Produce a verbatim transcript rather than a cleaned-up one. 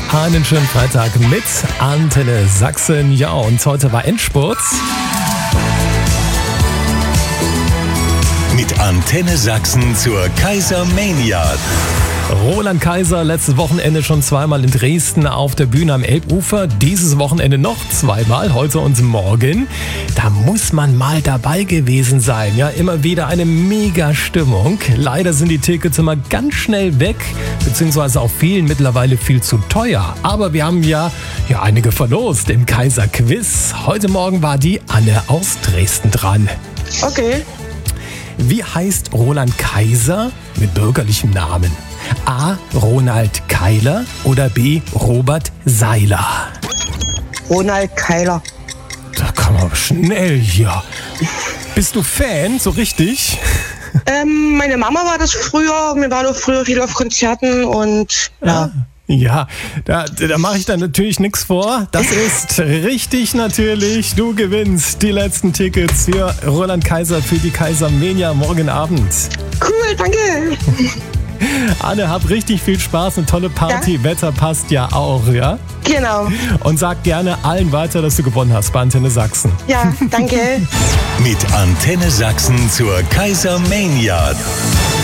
Einen schönen Freitag mit Antenne Sachsen. Ja, und heute war Endspurt. Mit Antenne Sachsen zur Kaisermania. Roland Kaiser, letztes Wochenende schon zweimal in Dresden auf der Bühne am Elbufer. Dieses Wochenende noch zweimal, heute und morgen. Da muss man mal dabei gewesen sein. Ja, immer wieder eine mega Stimmung. Leider sind die Tickets immer ganz schnell weg, beziehungsweise auch vielen mittlerweile viel zu teuer. Aber wir haben ja, ja einige verlost im Kaiser-Quiz. Heute Morgen war die Anne aus Dresden dran. Okay. Wie heißt Roland Kaiser mit bürgerlichem Namen? A. Ronald Keiler oder B. Robert Seiler? Ronald Keiler. Da kann man schnell hier. Bist du Fan, so richtig? Ähm, meine Mama war das früher. Wir waren auch früher viel auf Konzerten und ja. Ah. Ja, da, da mache ich dann natürlich nichts vor. Das ist richtig natürlich. Du gewinnst die letzten Tickets für Roland Kaiser für die Kaisermania morgen Abend. Cool, danke. Anne, hab richtig viel Spaß, eine tolle Party. Ja? Wetter passt ja auch, ja? Genau. Und sag gerne allen weiter, dass du gewonnen hast bei Antenne Sachsen. Ja, danke. Mit Antenne Sachsen zur Kaisermania.